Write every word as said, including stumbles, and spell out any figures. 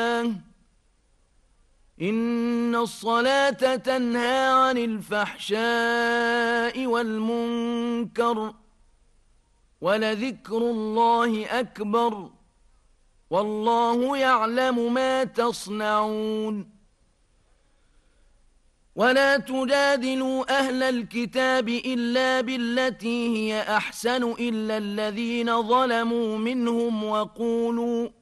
إن الصلاة تنهى عن الفحشاء والمنكر ولذكر الله أكبر والله يعلم ما تصنعون ولا تجادلوا أهل الكتاب إلا بالتي هي أحسن إلا الذين ظلموا منهم وقولوا